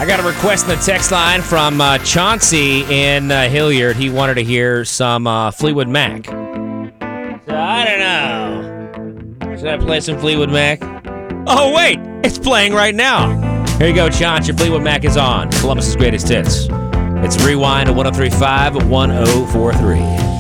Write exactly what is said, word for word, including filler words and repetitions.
I got a request in the text line from uh, Chauncey in uh, Hilliard. He wanted to hear some uh, Fleetwood Mac. So I don't know. Should I play some Fleetwood Mac? Oh, wait. It's playing right now. Here you go, Chauncey. Your Fleetwood Mac is on. Columbus's greatest hits. It's Rewind to one oh three point five, one oh four three.